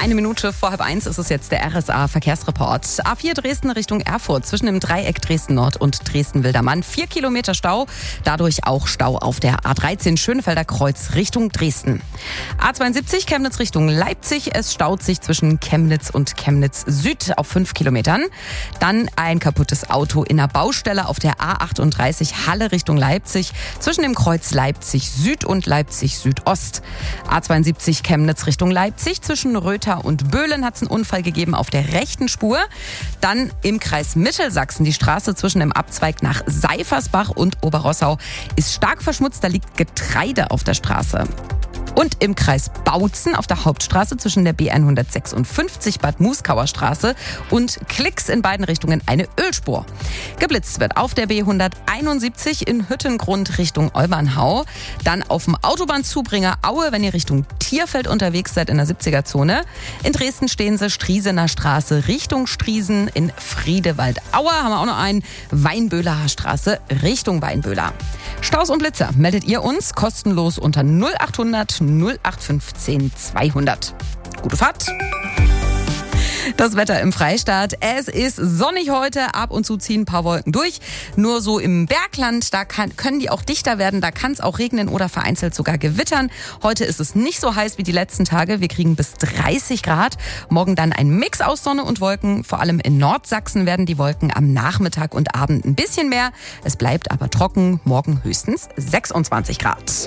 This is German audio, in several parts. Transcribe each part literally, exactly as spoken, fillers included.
Eine Minute vor halb eins ist es jetzt der R S A-Verkehrsreport. A vier Dresden Richtung Erfurt zwischen dem Dreieck Dresden-Nord und Dresden-Wildermann. Vier Kilometer Stau, dadurch auch Stau auf der A dreizehn Schönefelder Kreuz Richtung Dresden. A zweiundsiebzig Chemnitz Richtung Leipzig. Es staut sich zwischen Chemnitz und Chemnitz Süd auf fünf Kilometern. Dann ein kaputtes Auto in der Baustelle auf der A achtunddreißig Halle Richtung Leipzig zwischen dem Kreuz Leipzig Süd und Leipzig Südost. A zweiundsiebzig Chemnitz Richtung Leipzig zwischen Rötha und Böhlen hat es einen Unfall gegeben auf der rechten Spur. Dann im Kreis Mittelsachsen die Straße zwischen dem Abzweig nach Seifersbach und Oberrossau ist stark verschmutzt. Da liegt Getreide auf der Straße. Und im Kreis Bautzen auf der Hauptstraße zwischen der B hundertsechsundfünfzig Bad Muskauer Straße und Klicks in beiden Richtungen eine Ölspur. Geblitzt wird auf der B hunderteinundsiebzig in Hüttengrund Richtung Olbernhau. Dann auf dem Autobahnzubringer Aue, wenn ihr Richtung Tierfeld unterwegs seid in der siebziger-Zone. In Dresden stehen sie Striesener Straße Richtung Striesen. In Friedewald-Aue haben wir auch noch einen. Weinböhler Straße Richtung Weinböhler. Staus und Blitzer meldet ihr uns kostenlos unter null achthundert null acht fünfzehn zweihundert. Gute Fahrt! Das Wetter im Freistaat. Es ist sonnig heute, ab und zu ziehen ein paar Wolken durch. Nur so im Bergland, da kann, können die auch dichter werden, da kann es auch regnen oder vereinzelt sogar gewittern. Heute ist es nicht so heiß wie die letzten Tage, wir kriegen bis dreißig Grad. Morgen dann ein Mix aus Sonne und Wolken. Vor allem in Nordsachsen werden die Wolken am Nachmittag und Abend ein bisschen mehr. Es bleibt aber trocken, morgen höchstens sechsundzwanzig Grad.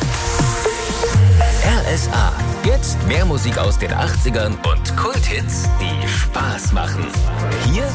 R S A. Jetzt mehr Musik aus den achtzigern und Kulthits, die Spaß machen. Hier